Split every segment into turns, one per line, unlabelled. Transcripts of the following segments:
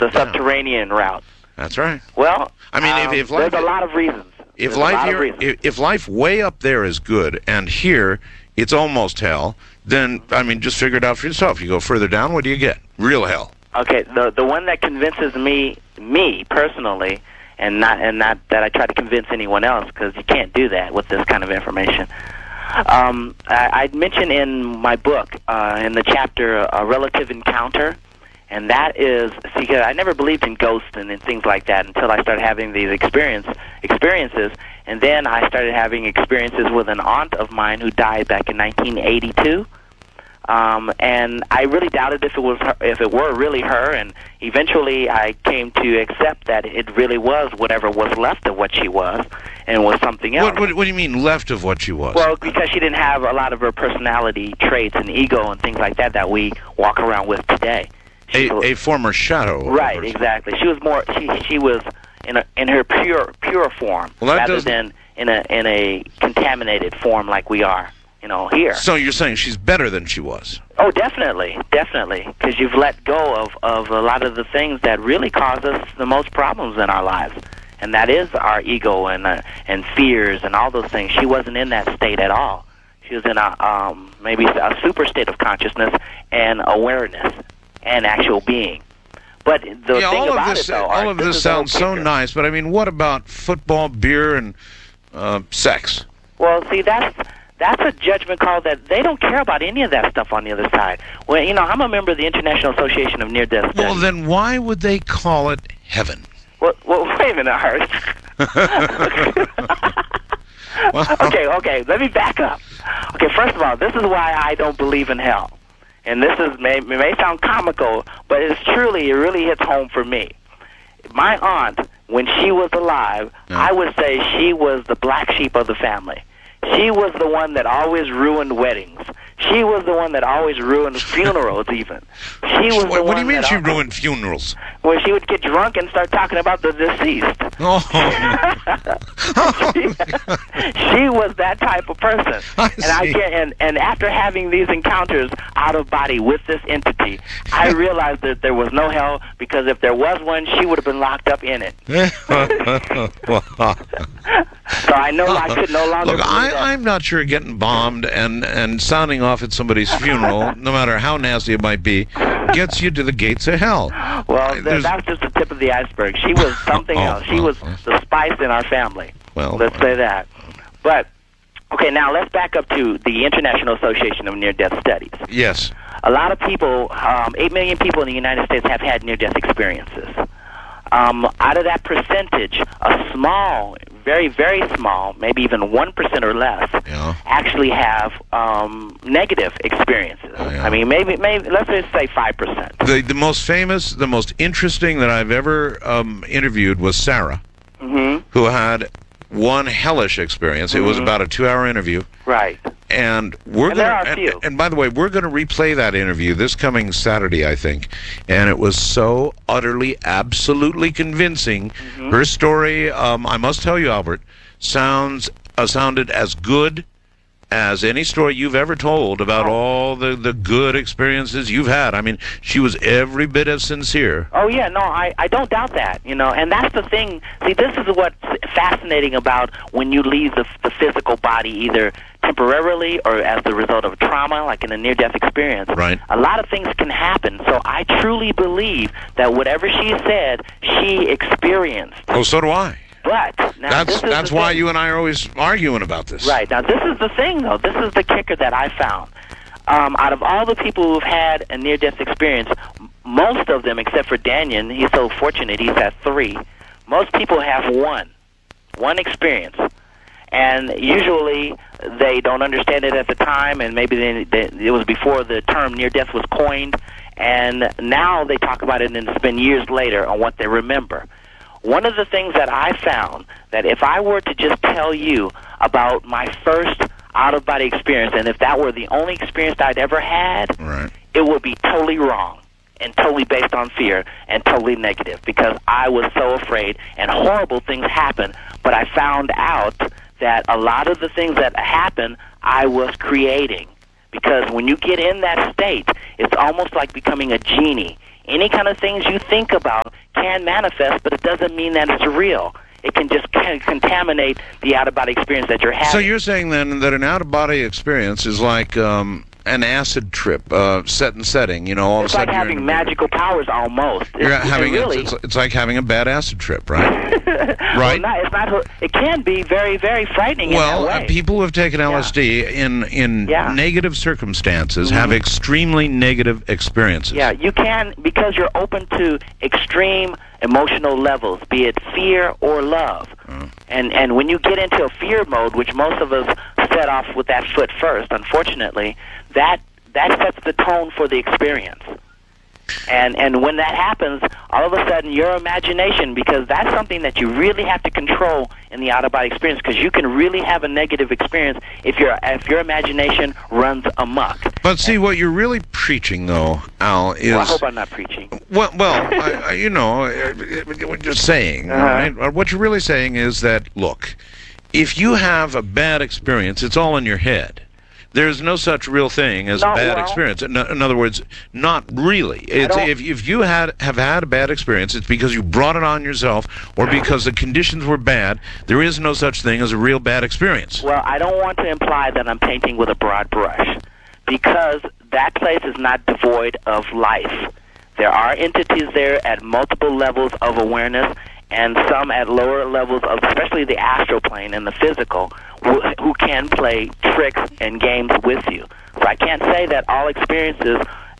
the subterranean route.
That's right.
Well,
I mean, if life,
there's a lot of reasons.
if life way up there is good, and here it's almost hell, then I mean, just figure it out for yourself. You go further down, what do you get? Real hell.
Okay, the one that convinces me personally, and not that I try to convince anyone else, because you can't do that with this kind of information. I mentioned in my book, in the chapter, A Relative Encounter, and that is, see, I never believed in ghosts and things like that until I started having these experiences, and then I started having experiences with an aunt of mine who died back in 1982. And I really doubted if it were really her, and eventually I came to accept that it really was whatever was left of what she was, and was something else.
What do you mean left of what she was?
Well, because she didn't have a lot of her personality traits and ego and things like that we walk around with today.
A former shadow.
Right, exactly. She was more. She was in her pure form, rather than in a contaminated form like we are. Here.
So you're saying she's better than she was?
Oh, definitely, because you've let go of a lot of the things that really cause us the most problems in our lives, and that is our ego and fears and all those things. She wasn't in that state at all. She was in maybe a super state of consciousness and awareness and actual being. But the thing about it, though,
all of this sounds so nice. But I mean, what about football, beer, and sex?
Well, see, that's a judgment call that they don't care about any of that stuff on the other side. Well, I'm a member of the International Association of Near-Death Studies.
Well, then why would they call it heaven?
Well, wait a minute, Art. Okay, let me back up. Okay, first of all, this is why I don't believe in hell. And this may sound comical, but it really hits home for me. My aunt, when she was alive, I would say she was the black sheep of the family. She was the one that always ruined weddings. She was the one that always ruined funerals, even.
What do you mean she ruined funerals?
Well, she would get drunk and start talking about the deceased.
Oh.
She was that type of person. And after having these encounters out of body with this entity, I realized that there was no hell, because if there was one, she would have been locked up in it. So I know I could no longer.
Look, I'm not sure getting bombed and sounding off at somebody's funeral, no matter how nasty it might be, gets you to the gates of hell.
Well, that's just the tip of the iceberg. She was something else. She was the spice in our family.
Well,
let's say that. But okay, now let's back up to the International Association of Near-Death Studies.
Yes.
A lot of people, 8 million people in the United States have had near-death experiences. Out of that percentage, a small, very, very small, maybe even 1% or less, actually have negative experiences. I mean, maybe let's just say 5%.
The most famous, the most interesting that I've ever interviewed was Sarah, who had one hellish experience. It was about a 2-hour interview.
Right.
And and by the way, we're going to replay that interview this coming Saturday, I think. And it was so utterly, absolutely convincing. Her story, I must tell you, Albert, sounded as good as any story you've ever told about all the good experiences you've had. I mean, she was every bit as sincere.
Oh, yeah, no, I don't doubt that, and that's the thing. See, this is what's fascinating about when you leave the physical body, either temporarily or as the result of trauma, like in a near-death experience.
Right.
A lot of things can happen, so I truly believe that whatever she said, she experienced.
Oh, so do I.
But now
that's why you and I are always arguing about this.
Right. Now, this is the thing, though. This is the kicker that I found. Out of all the people who've had a near-death experience, most of them, except for Daniel, he's so fortunate, he's had 3. Most people have one experience. And usually they don't understand it at the time, and maybe it was before the term near-death was coined, and now they talk about it, and it's been years later on what they remember. One of the things that I found, that if I were to just tell you about my first out-of-body experience, and if that were the only experience I'd ever had, it would be totally wrong and totally based on fear and totally negative, because I was so afraid and horrible things happened. But I found out that a lot of the things that happened, I was creating. Because when you get in that state, it's almost like becoming a genie any kind of things you think about can manifest, but it doesn't mean that it's real. It can just contaminate the out-of-body experience that you're having.
So you're saying then that an out-of-body experience is like an acid trip, set and setting. You know, all of a sudden
it's like having magical powers almost.
It's like having a bad acid trip, right? Right.
Well, it's not. It can be very, very frightening.
Well,
in that way.
People who have taken LSD in negative circumstances have extremely negative experiences.
Yeah, you can, because you're open to extreme emotional levels, be it fear or love. And when you get into a fear mode, which most of us set off with that foot first, unfortunately, that sets the tone for the experience. And when that happens, all of a sudden your imagination, because that's something that you really have to control in the out-of-body experience, because you can really have a negative experience if your imagination runs amok.
But see, what you're really preaching, though, Al, is...
Well, I hope I'm not preaching.
Well, you know, what you're saying, right? What you're really saying is that, look, if you have a bad experience, it's all in your head. There's no such real thing as a bad experience. In other words, not really. If you have had a bad experience, it's because you brought it on yourself or because the conditions were bad. There is no such thing as a real bad experience.
Well, I don't want to imply that I'm painting with a broad brush, because that place is not devoid of life. There are entities there at multiple levels of awareness, and some at lower levels of, especially the astral plane and the physical, who can play tricks and games with you. So I can't say that all experiences,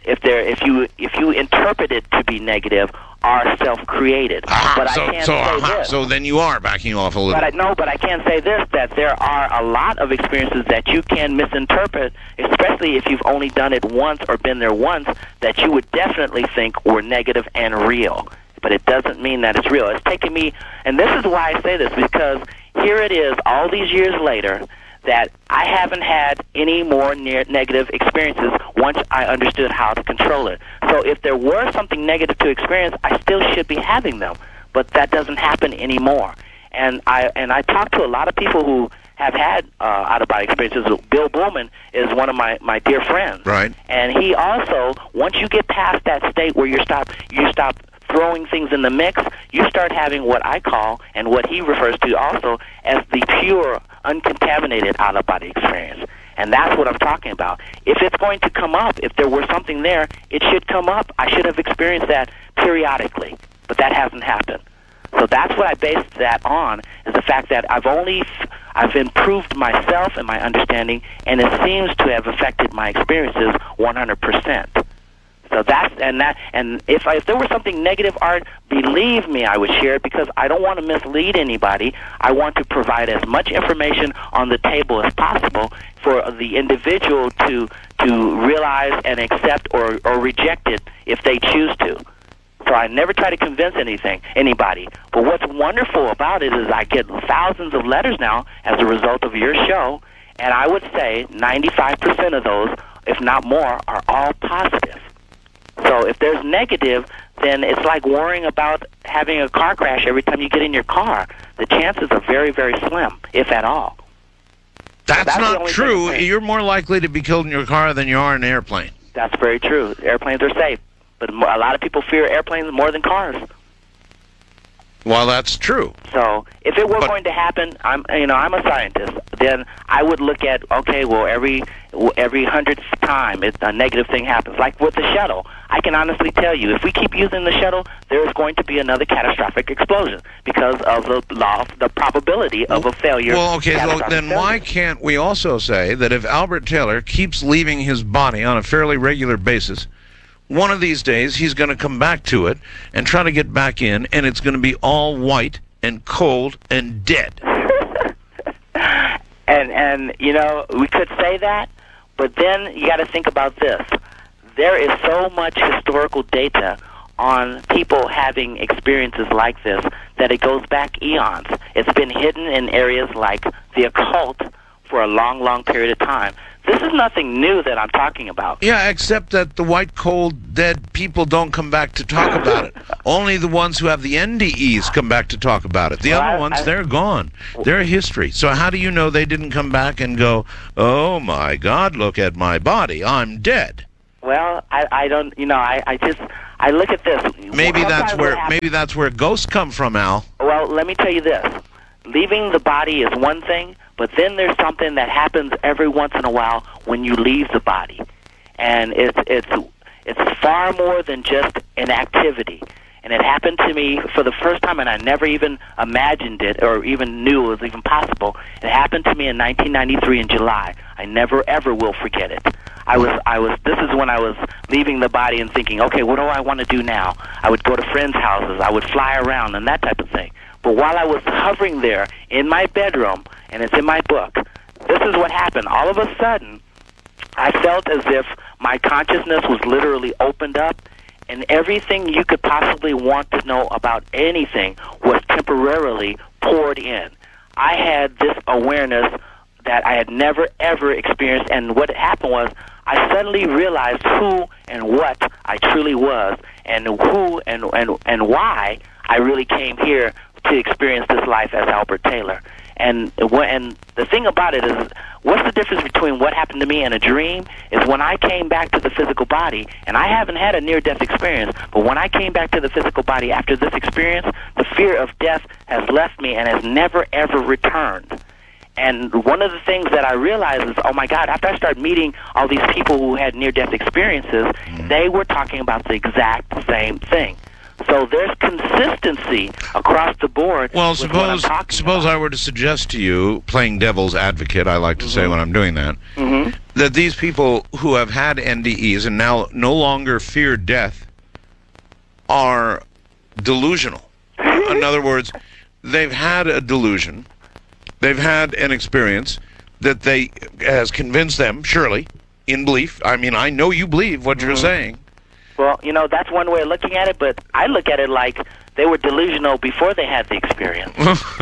if you interpret it to be negative, are self-created. But I can't say this.
So then you are backing off a little.
But I can say this, that there are a lot of experiences that you can misinterpret, especially if you've only done it once or been there once, that you would definitely think were negative and real. But it doesn't mean that it's real. It's taken me, and this is why I say this, because here it is, all these years later, that I haven't had any more negative experiences once I understood how to control it. So if there were something negative to experience, I still should be having them, but that doesn't happen anymore. And I talk to a lot of people who have had out-of-body experiences. Bill Bowman is one of my dear friends.
Right.
And he also, once you get past that state where you stop throwing things in the mix, you start having what I call, and what he refers to also, as the pure, uncontaminated out-of-body experience. And that's what I'm talking about. If it's going to come up, if there were something there, it should come up. I should have experienced that periodically, but that hasn't happened. So that's what I based that on, is the fact that I've improved myself and my understanding, and it seems to have affected my experiences 100%. So and if there was something negative, Art, believe me, I would share it, because I don't want to mislead anybody. I want to provide as much information on the table as possible for the individual to realize and accept or reject it if they choose to. So I never try to convince anybody. But what's wonderful about it is I get thousands of letters now as a result of your show, and I would say 95% of those, if not more, are all positive. So if there's negative, then it's like worrying about having a car crash every time you get in your car. The chances are very, very slim, if at all.
That's not true. You're more likely to be killed in your car than you are in an airplane.
That's very true. Airplanes are safe, but a lot of people fear airplanes more than cars.
Well, that's true.
So if it were going to happen, I'm a scientist. Then I would look at, okay, well, every 100th time a negative thing happens. Like with the shuttle, I can honestly tell you, if we keep using the shuttle, there is going to be another catastrophic explosion because of the probability of a failure.
Well, okay, so then why can't we also say that if Albert Taylor keeps leaving his body on a fairly regular basis, one of these days he's going to come back to it and try to get back in, and it's going to be all white and cold and dead?
And we could say that, but then you got to think about this. There is so much historical data on people having experiences like this that it goes back eons. It's been hidden in areas like the occult for a long, long period of time. This is nothing new that I'm talking about.
Yeah, except that the white, cold, dead people don't come back to talk about it. Only the ones who have the NDEs come back to talk about it. The other ones, they're gone. They're history. So how do you know they didn't come back and go, oh, my God, look at my body. I'm dead.
Well, I don't, I look at this.
Maybe that's where ghosts come from, Al.
Well, let me tell you this. Leaving the body is one thing, but then there's something that happens every once in a while when you leave the body. And it's far more than just an activity. And it happened to me for the first time, and I never even imagined it or even knew it was even possible. It happened to me in 1993 in July. I never, ever will forget it. This is when I was leaving the body and thinking, okay, what do I want to do now? I would go to friends' houses. I would fly around and that type of thing. But while I was hovering there in my bedroom, and it's in my book, this is what happened. All of a sudden, I felt as if my consciousness was literally opened up, and everything you could possibly want to know about anything was temporarily poured in. I had this awareness that I had never, ever experienced, and what happened was I suddenly realized who and what I truly was, and who and why I really came here to experience this life as Albert Taylor. And the thing about it is, what's the difference between what happened to me and a dream is when I came back to the physical body, and I haven't had a near-death experience, but when I came back to the physical body after this experience, the fear of death has left me and has never, ever returned. And one of the things that I realized is, oh my God, after I started meeting all these people who had near-death experiences, they were talking about the exact same thing. So there's consistency across the board.
Well, suppose I were to suggest to you, playing devil's advocate, I like to say when I'm doing that, that these people who have had NDEs and now no longer fear death are delusional. In other words, they've had a delusion, they've had an experience that has convinced them, surely, in belief. I mean, I know you believe what you're saying.
Well, that's one way of looking at it, but I look at it like they were delusional before they had the experience.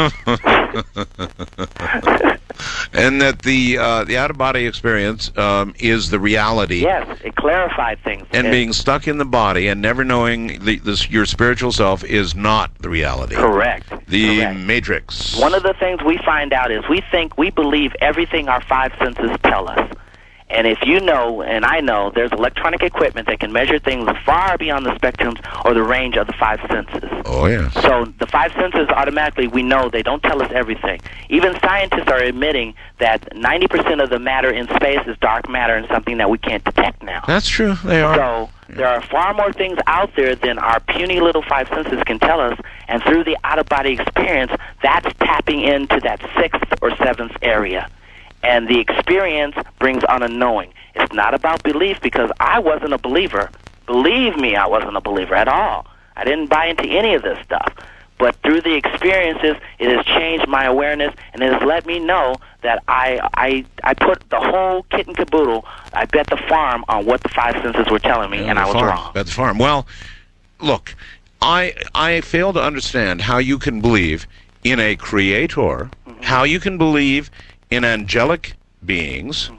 And that the out-of-body experience is the reality.
Yes, it clarified things.
And being stuck in the body and never knowing your spiritual self is not the reality.
Correct.
The Matrix.
One of the things we find out is we believe everything our five senses tell us. And if you know, and I know, there's electronic equipment that can measure things far beyond the spectrums or the range of the five senses.
Oh, yeah.
So the five senses, automatically, we know they don't tell us everything. Even scientists are admitting that 90% of the matter in space is dark matter and something that we can't detect now.
That's true. They are.
So there are far more things out there than our puny little five senses can tell us, and through the out-of-body experience, that's tapping into that sixth or seventh area. And the experience brings on a knowing. It's not about belief, because I wasn't a believer. Believe me, I wasn't a believer at all. I didn't buy into any of this stuff. But through the experiences, it has changed my awareness, and it has let me know that I put the whole kit and caboodle, I bet the farm on what the five senses were telling me, and I was wrong.
Bet the farm. Well, look, I fail to understand how you can believe in a creator, how you can believe in angelic beings,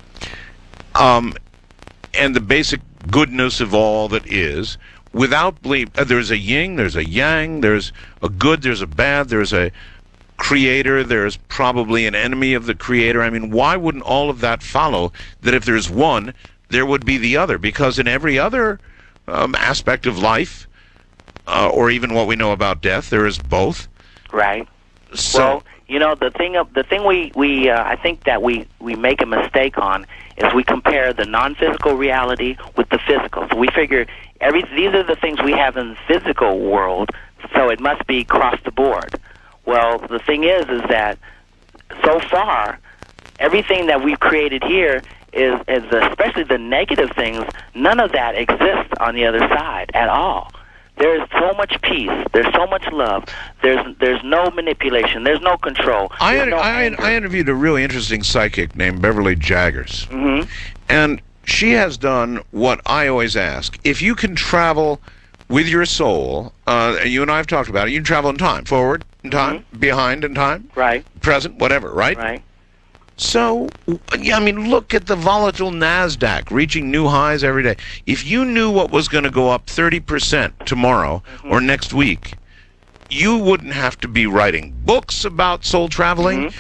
and the basic goodness of all that is, without belief. There's a yin, there's a yang, there's a good, there's a bad, there's a creator, there's probably an enemy of the creator. I mean, why wouldn't all of that follow that if there's one, there would be the other? Because in every other aspect of life, or even what we know about death, there is both.
Right.
So,
well, the thing we I think that we make a mistake on is we compare the non-physical reality with the physical. So we figure these are the things we have in the physical world, so it must be across the board. Well, the thing is that so far, everything that we've created here is especially the negative things, none of that exists on the other side at all. There's so much peace. There's so much love. There's no manipulation. There's no control.
I interviewed a really interesting psychic named Beverly Jaggers. And she has done what I always ask. If you can travel with your soul, you and I have talked about it, you can travel in time, forward in time, behind in time,
right,
present, whatever, right?
Right.
So, I mean, look at the volatile NASDAQ reaching new highs every day. If you knew what was going to go up 30% tomorrow or next week, you wouldn't have to be writing books about soul traveling.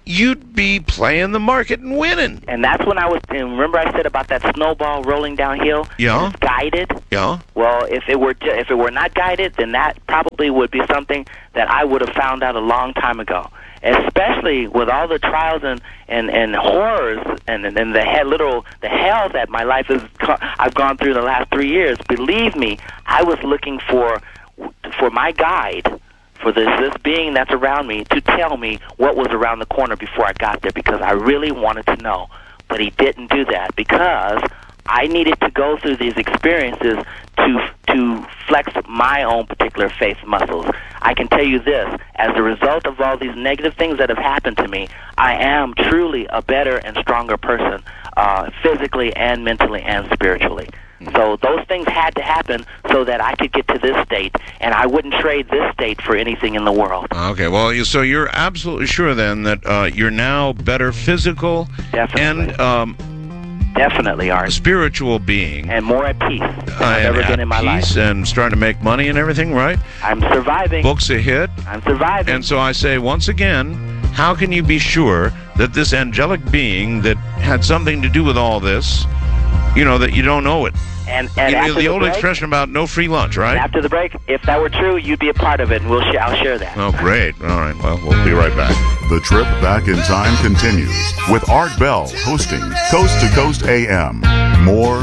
you'd be playing the market and winning.
And that's when and remember I said about that snowball rolling downhill?
Yeah.
It's guided?
Yeah.
Well, if it were not guided, then that probably would be something that I would have found out a long time ago. Especially with all the trials and horrors and the hell that my life I've gone through the last 3 years. Believe me, I was looking for my guide, for this being that's around me, to tell me what was around the corner before I got there, because I really wanted to know. But he didn't do that, because I needed to go through these experiences to flex my own particular faith muscles. I can tell you this, as a result of all these negative things that have happened to me, I am truly a better and stronger person, physically and mentally and spiritually. So those things had to happen so that I could get to this state, and I wouldn't trade this state for anything in the world.
Okay, well, so you're absolutely sure then that you're now better physical
Definitely.
and
definitely are
spiritual being,
and more at peace than I've ever been in my life,
and starting to make money and everything, right?
I'm surviving.
Books a hit.
I'm surviving.
And so I say once again, how can you be sure that this angelic being that had something to do with all this, that you don't know it?
And
the old expression about no free lunch, right?
After the break, if that were true, you'd be a part of it, and I'll share that.
Oh, great. All right. Well, we'll be right back.
The trip back in time continues with Art Bell hosting Coast to Coast AM. More